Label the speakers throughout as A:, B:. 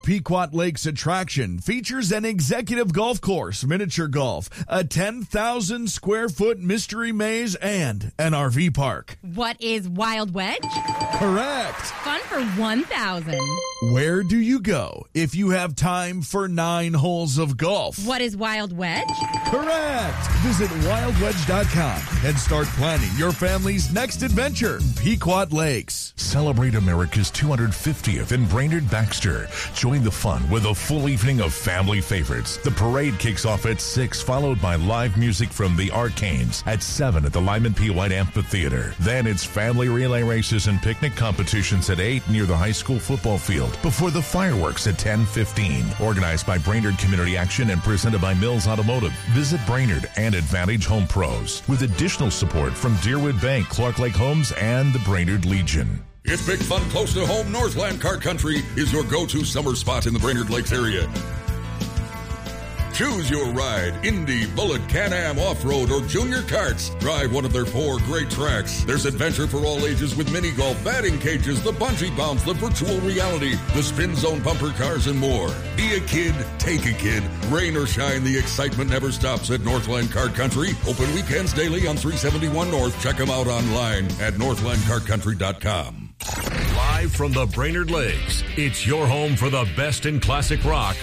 A: Pequot Lakes Attraction features an executive golf course, miniature golf, a 10,000 square foot mystery maze, and an RV park.
B: What is Wild Wedge?
A: Correct.
B: Fun for 1,000.
A: Where do you go if you have time for 9 holes of golf?
B: What is Wild Wedge?
A: Correct. Visit wildwedge.com and start planning your family's next adventure. Pequot Lakes.
C: Celebrate America's 250th in Brainerd Baxter. Join the fun with a full evening of family favorites. The parade kicks off at 6, followed by live music from the Arcanes at 7 at the Lyman P. White Amphitheater. Then it's family relay races and picnic competitions at 8 near the high school football field before the fireworks at 10:15. Organized by Brainerd Community Action and presented by Mills Automotive. Visit Brainerd and Advantage Home Pros with additional support from Deerwood Bank, Clark Lake Homes, and the Brainerd Legion.
D: It's big fun close to home. Northland Car Country is your go-to summer spot in the Brainerd Lakes area. Choose your ride, Indy, Bullet, Can-Am, Off-Road, or Junior Karts. Drive one of their 4 great tracks. There's adventure for all ages with mini golf, batting cages, the bungee bounce, the virtual reality, the spin zone bumper cars, and more. Be a kid, take a kid. Rain or shine, the excitement never stops at Northland Car Country. Open weekends daily on 371 North. Check them out online at northlandcarcountry.com.
E: Live from the Brainerd Lakes, it's your home for the best in classic rock.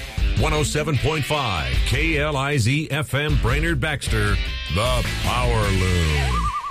E: 107.5 KLIZ FM Brainerd Baxter, the Power Loom.